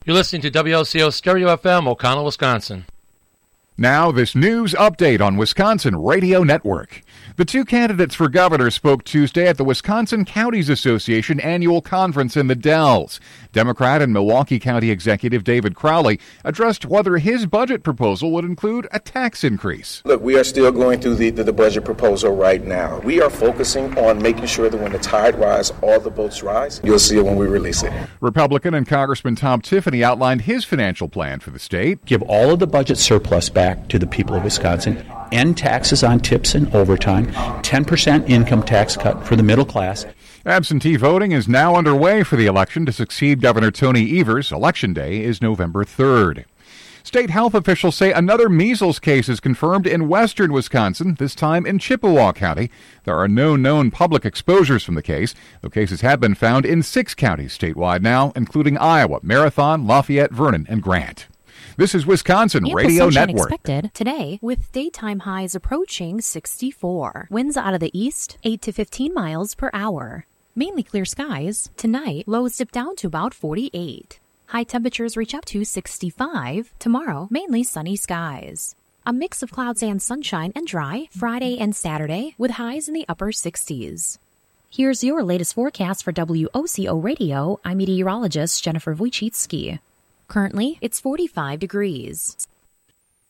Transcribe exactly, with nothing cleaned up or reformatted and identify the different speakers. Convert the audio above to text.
Speaker 1: You're listening to W L C O Stereo F M, O'Connell, Wisconsin.
Speaker 2: Now, this news update on Wisconsin Radio Network. The two candidates for governor spoke Tuesday at the Wisconsin Counties Association annual conference in the Dells. Democrat and Milwaukee County Executive David Crowley addressed whether his budget proposal would include a tax increase.
Speaker 3: Look, we are still going through the, the, the budget proposal right now. We are focusing on making sure that when the tide rises, all the boats rise. You'll see it when we release it.
Speaker 2: Republican and Congressman Tom Tiffany outlined his financial plan for the state.
Speaker 4: Give all of the budget surplus back to the people of Wisconsin, end taxes on tips and overtime, ten percent income tax cut for the middle class.
Speaker 2: Absentee voting is now underway for the election to succeed Governor Tony Evers. Election Day is November third. State health officials say another measles case is confirmed in western Wisconsin, this time in Chippewa County. There are no known public exposures from the case, though cases have been found in six counties statewide now, including Iowa, Marathon, Lafayette, Vernon, and Grant. This is Wisconsin
Speaker 5: Ample
Speaker 2: Radio
Speaker 5: sunshine
Speaker 2: Network.
Speaker 5: Expected today with daytime highs approaching sixty-four. Winds out of the east, eight to fifteen miles per hour. Mainly clear skies. Tonight, lows dip down to about forty-eight. High temperatures reach up to sixty-five. Tomorrow, mainly sunny skies. A mix of clouds and sunshine and dry Friday and Saturday with highs in the upper sixties. Here's your latest forecast for W O C O Radio. I'm meteorologist Jennifer Wojcicki. Currently, it's forty-five degrees.